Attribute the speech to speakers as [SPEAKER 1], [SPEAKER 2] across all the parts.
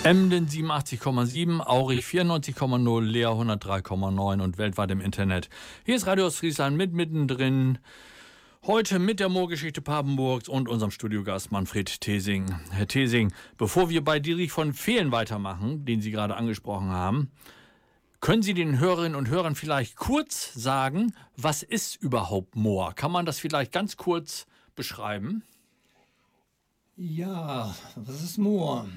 [SPEAKER 1] Emden 87,7, Aurich 94,0, Leer 103,9 und weltweit im Internet. Hier ist Radio Ostfriesland mit mittendrin. Heute mit der Moorgeschichte Papenburgs und unserem Studiogast Manfred Thesing. Herr Thesing, bevor wir bei Dietrich von Fehlen weitermachen, den Sie gerade angesprochen haben, können Sie den Hörerinnen und Hörern vielleicht kurz sagen, was ist überhaupt Moor? Kann man das vielleicht ganz kurz beschreiben?
[SPEAKER 2] Ja, was ist Moor?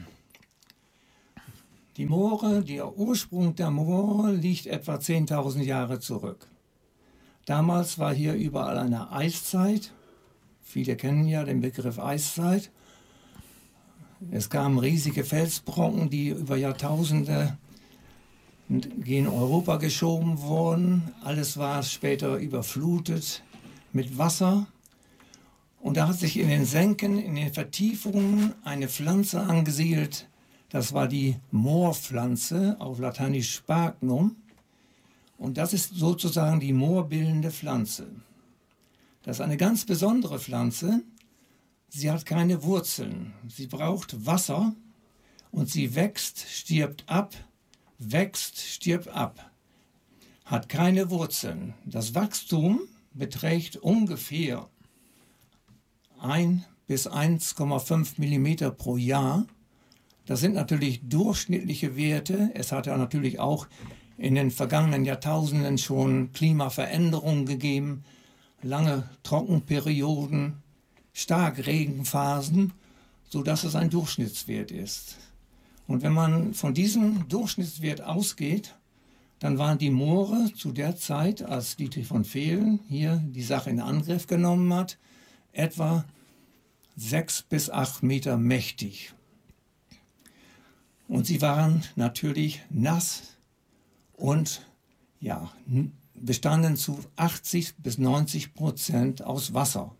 [SPEAKER 2] Die Moore, der Ursprung der Moore liegt etwa 10.000 Jahre zurück. Damals war hier überall eine Eiszeit. Viele kennen ja den Begriff Eiszeit. Es kamen riesige Felsbrocken, die über Jahrtausende gen Europa geschoben wurden. Alles war später überflutet mit Wasser. Und da hat sich in den Senken, in den Vertiefungen eine Pflanze angesiedelt. Das war die Moorpflanze, auf Lateinisch Sphagnum. Und das ist sozusagen die moorbildende Pflanze. Das ist eine ganz besondere Pflanze. Sie hat keine Wurzeln. Sie braucht Wasser und sie wächst, stirbt ab, wächst, stirbt ab. Hat keine Wurzeln. Das Wachstum beträgt ungefähr 1 bis 1,5 Millimeter pro Jahr. Das sind natürlich durchschnittliche Werte. Es hat ja natürlich auch in den vergangenen Jahrtausenden schon Klimaveränderungen gegeben, lange Trockenperioden, Starkregenphasen, sodass es ein Durchschnittswert ist. Und wenn man von diesem Durchschnittswert ausgeht, dann waren die Moore zu der Zeit, als Dietrich von Fehlen hier die Sache in Angriff genommen hat, etwa 6 bis 8 Meter mächtig. Und sie waren natürlich nass und ja, bestanden zu 80 bis 90% aus Wasser.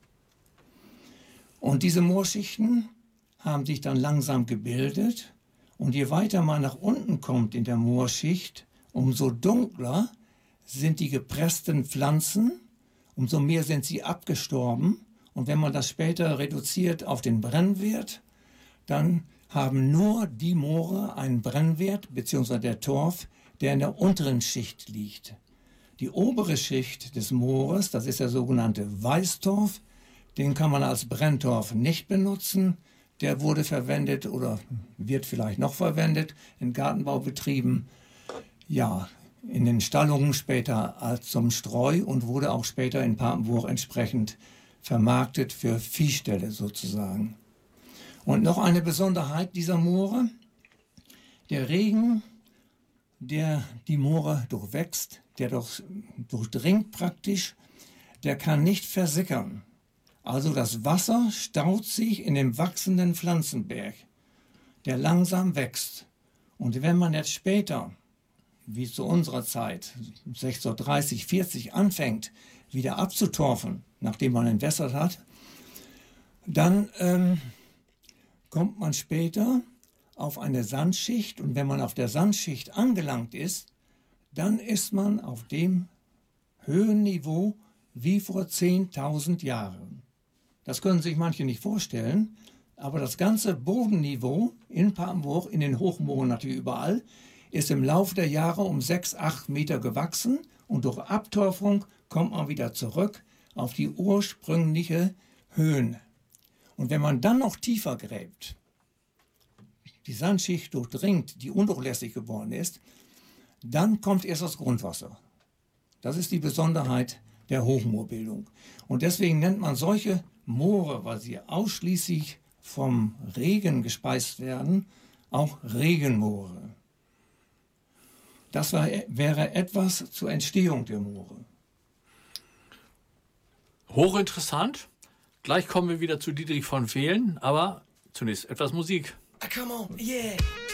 [SPEAKER 2] Und diese Moorschichten haben sich dann langsam gebildet. Und je weiter man nach unten kommt in der Moorschicht, umso dunkler sind die gepressten Pflanzen, umso mehr sind sie abgestorben. Und wenn man das später reduziert auf den Brennwert, dann haben nur die Moore einen Brennwert, beziehungsweise der Torf, der in der unteren Schicht liegt. Die obere Schicht des Moores, das ist der sogenannte Weißtorf, den kann man als Brenntorf nicht benutzen. Der wurde verwendet oder wird vielleicht noch verwendet in Gartenbaubetrieben, ja, in den Stallungen später als zum Streu und wurde auch später in Papenburg entsprechend vermarktet für Viehställe sozusagen. Und noch eine Besonderheit dieser Moore: der Regen, der die Moore durchwächst, der durchdringt praktisch, der kann nicht versickern. Also das Wasser staut sich in dem wachsenden Pflanzenberg, der langsam wächst. Und wenn man jetzt später, wie zu unserer Zeit, 1630, 40 anfängt, wieder abzutorfen, nachdem man entwässert hat, dann kommt man später auf eine Sandschicht, und wenn man auf der Sandschicht angelangt ist, dann ist man auf dem Höhenniveau wie vor 10.000 Jahren. Das können sich manche nicht vorstellen, aber das ganze Bodenniveau in Papenburg, in den Hochmooren natürlich überall, ist im Laufe der Jahre um 6, 8 Meter gewachsen, und durch Abtorfung kommt man wieder zurück auf die ursprüngliche Höhen. Und wenn man dann noch tiefer gräbt, die Sandschicht durchdringt, die undurchlässig geworden ist, dann kommt erst das Grundwasser. Das ist die Besonderheit der Hochmoorbildung. Und deswegen nennt man solche Moore, weil sie ausschließlich vom Regen gespeist werden, auch Regenmoore. Das wäre etwas zur Entstehung der Moore.
[SPEAKER 1] Hochinteressant. Gleich kommen wir wieder zu Dietrich von Fehlen, aber zunächst etwas Musik.
[SPEAKER 3] Come on, yeah.